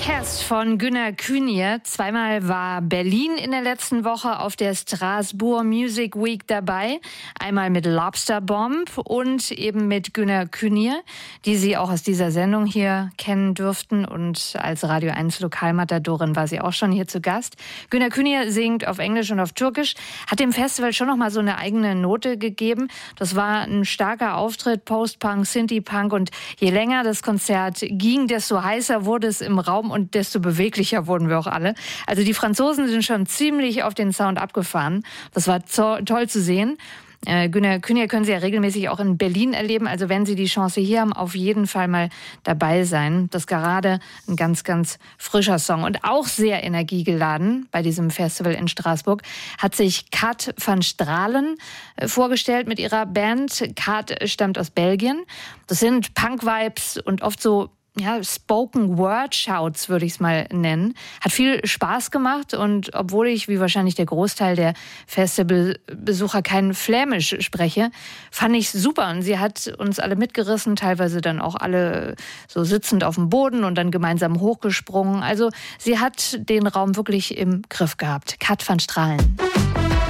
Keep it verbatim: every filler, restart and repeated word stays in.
Orchestre von Günner Künier. Zweimal war Berlin in der letzten Woche auf der Strasbourg Music Week dabei. Einmal mit Lobster Bomb und eben mit Günner Künier, die Sie auch aus dieser Sendung hier kennen dürften. Und als Radio eins Lokalmatadorin war sie auch schon hier zu Gast. Günner Künier singt auf Englisch und auf Türkisch, hat dem Festival schon noch mal so eine eigene Note gegeben. Das war ein starker Auftritt, Post-Punk, Synthie-Punk. Und je länger das Konzert ging, desto heißer wurde es im Raum und desto beweglicher wurden wir auch alle. Also die Franzosen sind schon ziemlich auf den Sound abgefahren. Das war zo- toll zu sehen. Äh, Günner Künier können Sie ja regelmäßig auch in Berlin erleben. Also wenn Sie die Chance hier haben, auf jeden Fall mal dabei sein. Das ist gerade ein ganz, ganz frischer Song und auch sehr energiegeladen bei diesem Festival in Straßburg. Hat sich Kat van Stralen äh, vorgestellt mit ihrer Band. Kat stammt aus Belgien. Das sind Punk-Vibes und oft so ja, Spoken-Word-Shouts, würde ich es mal nennen. Hat viel Spaß gemacht und obwohl ich, wie wahrscheinlich der Großteil der Festivalbesucher, kein Flämisch spreche, fand ich super. Und sie hat uns alle mitgerissen, teilweise dann auch alle so sitzend auf dem Boden und dann gemeinsam hochgesprungen. Also sie hat den Raum wirklich im Griff gehabt. Kat van Stralen.